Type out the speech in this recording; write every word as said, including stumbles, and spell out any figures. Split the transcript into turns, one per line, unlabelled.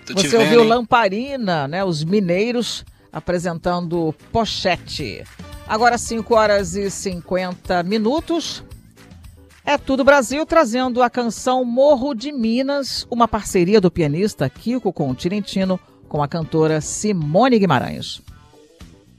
Tô
Você
te vendo,
ouviu
hein?
Lamparina, né? Os mineiros apresentando Pochete. Agora cinco horas e cinquenta minutos. É Tudo Brasil trazendo a canção Morro de Minas, uma parceria do pianista Kiko Continentino com a cantora Simone Guimarães.